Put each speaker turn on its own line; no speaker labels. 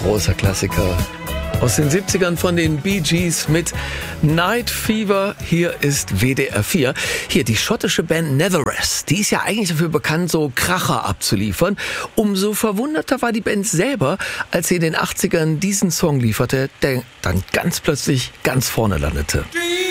großer Klassiker aus den 70ern von den Bee Gees mit Night Fever. Hier ist WDR 4. Hier die schottische Band Netherest. Die ist ja eigentlich dafür bekannt, so Kracher abzuliefern. Umso verwunderter war die Band selber, als sie in den 80ern diesen Song lieferte, der dann ganz plötzlich ganz vorne landete.